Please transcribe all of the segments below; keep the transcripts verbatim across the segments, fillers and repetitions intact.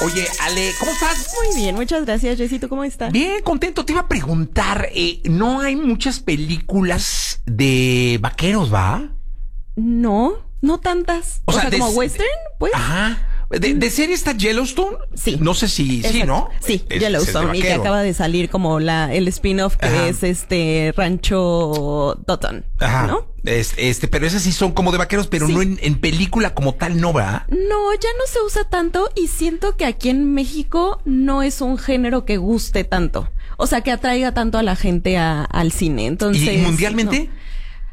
Oye, Ale, ¿cómo estás? Muy bien, muchas gracias, Jessy. ¿Tú cómo estás? Bien, contento. Te iba a preguntar, eh, ¿no hay muchas películas de vaqueros, va? No, no tantas. O, o sea, sea de, como western, pues. Ajá. ¿De, de serie está Yellowstone? Sí. No sé si, exacto. sí, ¿no? Sí, es, Yellowstone. Es y que acaba de salir como la el spin-off que Ajá. es este Rancho Dotton, Ajá. ¿no? Es, este, pero esas sí son como de vaqueros, pero sí. no en, en película como tal, ¿no, va? No, ya no se usa tanto y siento que aquí en México no es un género que guste tanto. O sea, que atraiga tanto a la gente a, al cine. Entonces, ¿Y mundialmente? No.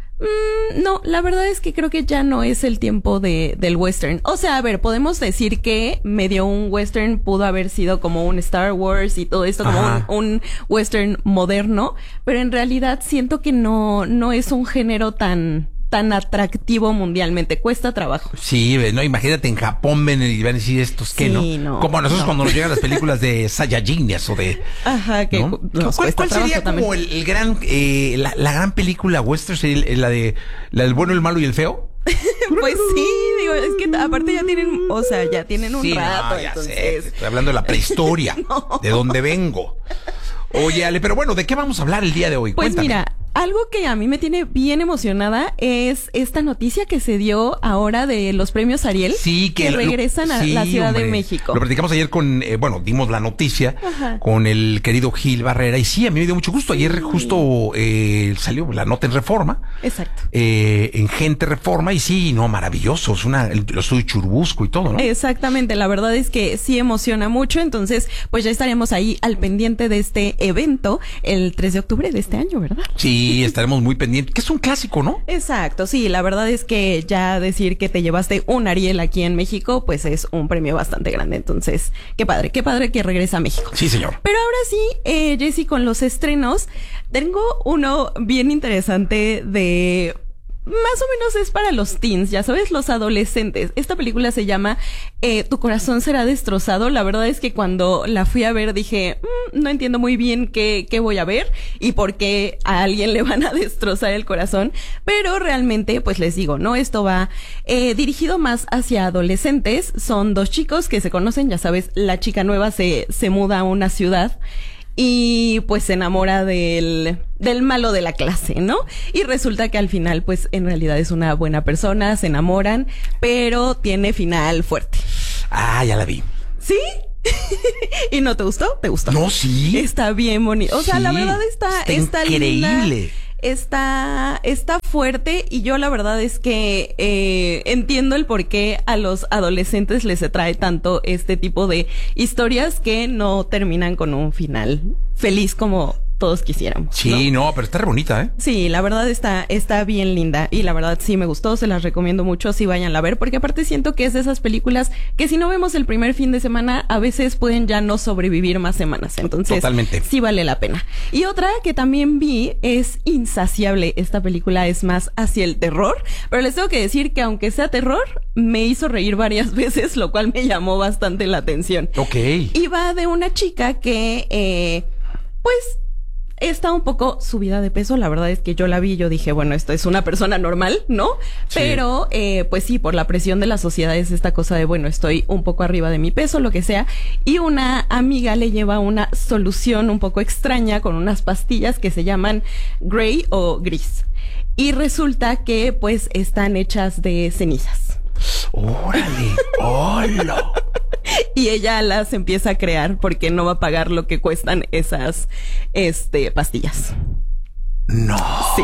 Mm, no, la verdad es que creo que ya no es el tiempo de, del western. O sea, a ver, podemos decir que medio un western pudo haber sido como un Star Wars y todo esto, como un, un western moderno, pero en realidad siento que no, no es un género tan... tan atractivo mundialmente, cuesta trabajo. Sí, no, imagínate en Japón ven y van a decir estos que sí, no? no. Como a nosotros no. cuando nos llegan las películas de Saiyajines o de Ajá, que ¿no? ¿Cuál, cuál sería también. como el, el gran eh, la, la gran película western sería la de la del bueno, el malo y el feo? Pues sí, digo, es que aparte ya tienen, o sea, ya tienen un sí, rato, no, ya entonces. sé, estoy hablando de la prehistoria, no. de dónde vengo. Oye, Ale, pero bueno, ¿de qué vamos a hablar el día de hoy? Pues Cuéntame. mira, algo que a mí me tiene bien emocionada es esta noticia que se dio ahora de los premios Ariel. Sí, que, que regresan lo, a sí, la Ciudad hombre, de México. Lo platicamos ayer con, eh, bueno, dimos la noticia Ajá. con el querido Gil Barrera. Y sí, a mí me dio mucho gusto. Ayer sí. justo eh, salió la nota en Reforma. Exacto. Eh, en Gente Reforma. Y sí, no, maravilloso. Es una, lo soy Churubusco y todo, ¿no? Exactamente. La verdad es que sí emociona mucho. Entonces, pues ya estaremos ahí al pendiente de este evento el tres de octubre de este año, ¿verdad? Sí, estaremos muy pendientes. Que es un clásico, ¿no? Exacto, sí, la verdad es que ya decir que te llevaste un Ariel aquí en México, pues es un premio bastante grande. Entonces, qué padre, qué padre que regresa a México. Sí, señor. Pero ahora sí, eh, Jessy, con los estrenos, tengo uno bien interesante de... Más o menos es para los teens, ya sabes, los adolescentes. Esta película se llama eh, Tu corazón será destrozado. La verdad es que cuando la fui a ver dije, mmm, no entiendo muy bien qué, qué voy a ver y por qué a alguien le van a destrozar el corazón. Pero realmente, pues les digo, ¿no? Esto va eh, dirigido más hacia adolescentes. Son dos chicos que se conocen, ya sabes, la chica nueva se, se muda a una ciudad. Y pues se enamora del, del malo de la clase, ¿no? Y resulta que al final, pues en realidad es una buena persona, se enamoran, pero tiene final fuerte. Ah, ya la vi. ¿Sí? ¿Y no te gustó? ¿Te gustó? No, sí. Está bien bonito. O sea, sí, la verdad está, está, está increíble. Linda. Está, está fuerte y yo la verdad es que eh, entiendo el por qué a los adolescentes les atrae tanto este tipo de historias que no terminan con un final feliz como todos quisiéramos. Sí, no, no pero está re bonita, ¿eh? Sí, la verdad está, está bien linda y la verdad sí me gustó, se las recomiendo mucho, sí vayan a ver, porque aparte siento que es de esas películas que si no vemos el primer fin de semana, a veces pueden ya no sobrevivir más semanas, entonces totalmente sí vale la pena. Y otra que también vi es Insaciable, esta película es más hacia el terror, pero les tengo que decir que aunque sea terror, me hizo reír varias veces, lo cual me llamó bastante la atención. Ok. Y va de una chica que, eh, pues... está un poco subida de peso, la verdad es que yo la vi y yo dije, bueno, esto es una persona normal, ¿no? Sí. Pero, eh, pues sí, por la presión de la sociedad es esta cosa de, bueno, estoy un poco arriba de mi peso, lo que sea, y una amiga le lleva una solución un poco extraña con unas pastillas que se llaman Grey o Gris. Y resulta que, pues, están hechas de cenizas. ¡Órale! ¡Hola! Y ella las empieza a crear porque no va a pagar lo que cuestan esas este, pastillas. No. Sí.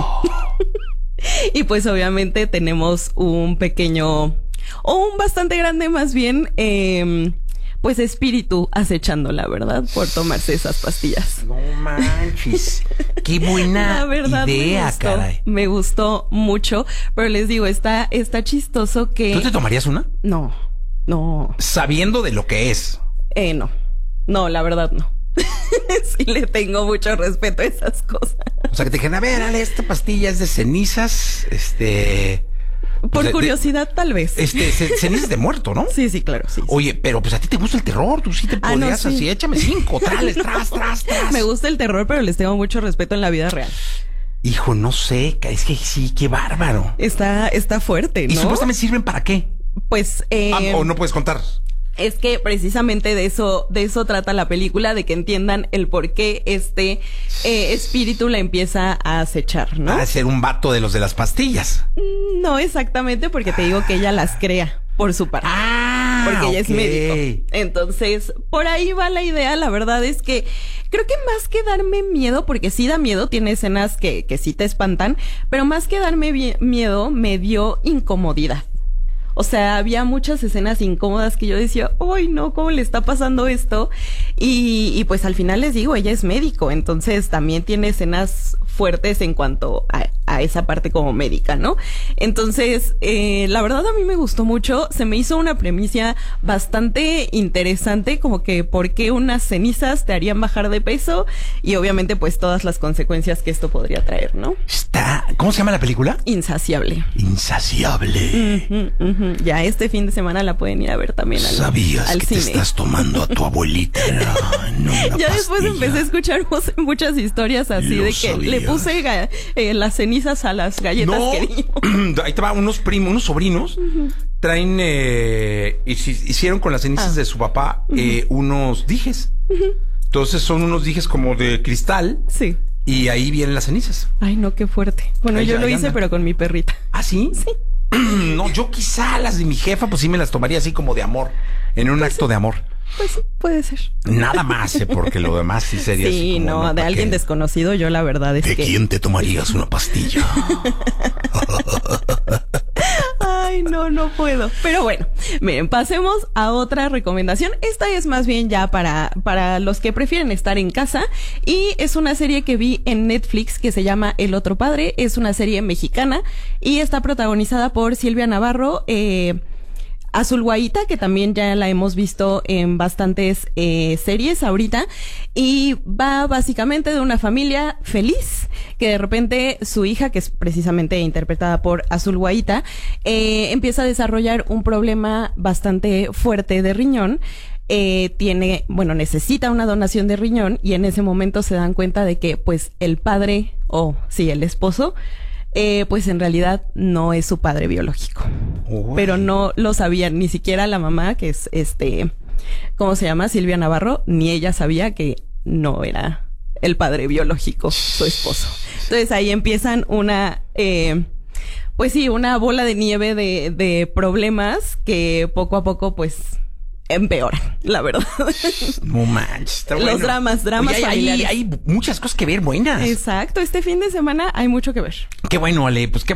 Y pues obviamente tenemos un pequeño, o un bastante grande más bien, eh, pues espíritu acechándola, ¿verdad? Por tomarse esas pastillas. No manches. Qué buena La verdad, idea, me gustó, caray. Me gustó mucho, pero les digo, está, está chistoso que... ¿Tú te tomarías una? No, no. Sabiendo de lo que es. Eh, no. No, la verdad no. Sí le tengo mucho respeto a esas cosas. O sea, que te dijeron, a ver, Ale, esta pastilla es de cenizas, este... Por pues de, curiosidad, de, tal vez. Este, cenizas de muerto, ¿no? Sí, sí, claro, sí. Oye, sí. Pero pues a ti te gusta el terror, tú sí te ah, podrías no, sí. así, échame cinco, trales, tras, tras, tras. Me gusta el terror, pero les tengo mucho respeto en la vida real. Hijo, no sé, es que sí, qué bárbaro. Está, está fuerte, ¿no? ¿Y supuestamente sirven para qué? Pues, eh... Ah, o no puedes contar. es que precisamente de eso, de eso trata la película, de que entiendan el por qué este eh, espíritu la empieza a acechar, ¿no? A ser un vato de los de las pastillas. No exactamente, porque te digo que ella las crea por su parte. Ah, porque ella ok. es médico. Entonces, por ahí va la idea. La verdad es que creo que más que darme miedo, porque sí da miedo, tiene escenas que, que sí te espantan, pero más que darme vi- miedo, me dio incomodidad. O sea, había muchas escenas incómodas que yo decía, ¡ay, no! ¿Cómo le está pasando esto? Y, y pues al final les digo, ella es médico, entonces también tiene escenas fuertes en cuanto a, a esa parte como médica, ¿no? Entonces, eh, la verdad a mí me gustó mucho, se me hizo una premisa bastante interesante, como que por qué unas cenizas te harían bajar de peso y obviamente pues todas las consecuencias que esto podría traer, ¿no? Está, ¿cómo se llama la película? Insaciable. Insaciable. Uh-huh, uh-huh. Ya este fin de semana la pueden ir a ver también al, ¿Sabías al que cine? te estás tomando a tu abuelita? No, no, ya después empecé a escuchar muchas historias así. Lo de que sabía. Le puse ga- eh, las cenizas a las galletas no. que dimos. Ahí te va, unos primos, unos sobrinos uh-huh. traen, eh, hicieron con las cenizas ah. de su papá eh, uh-huh. unos dijes. Uh-huh. Entonces son unos dijes como de cristal. Sí. Y ahí vienen las cenizas. Ay, no, qué fuerte. Bueno, ahí, yo lo hice, anda. Pero con mi perrita. ¿Ah, sí? Sí. No, yo quizá las de mi jefa, pues sí me las tomaría así como de amor, en un pues acto sí. de amor. Pues sí, puede ser. Nada más, ¿eh? Porque lo demás sí sería sí, así como, no, no, de alguien qué? desconocido, yo la verdad es ¿De que... ¿De quién te tomarías una pastilla? Ay, no, no puedo. Pero bueno, miren, pasemos a otra recomendación. Esta es más bien ya para, para los que prefieren estar en casa. Y es una serie que vi en Netflix que se llama El Otro Padre. Es una serie mexicana y está protagonizada por Silvia Navarro, eh... Azul Guaita, que también ya la hemos visto en bastantes eh, series ahorita, y va básicamente de una familia feliz, que de repente su hija, que es precisamente interpretada por Azul Guaita, eh, empieza a desarrollar un problema bastante fuerte de riñón. Eh, tiene, bueno, necesita una donación de riñón, y en ese momento se dan cuenta de que, pues, el padre, o sí, el esposo, Eh, pues en realidad no es su padre biológico. Uy. Pero no lo sabían, ni siquiera la mamá, que es este, ¿cómo se llama? Silvia Navarro, ni ella sabía que no era el padre biológico, su esposo. Entonces ahí empiezan una, eh, pues sí, una bola de nieve de, de problemas que poco a poco, pues, empeoran, la verdad. No manches, está bueno. Los dramas, dramas Oye, hay, familiares. Hay, hay muchas cosas que ver buenas. Exacto, este fin de semana hay mucho que ver. Qué bueno, Ale, pues qué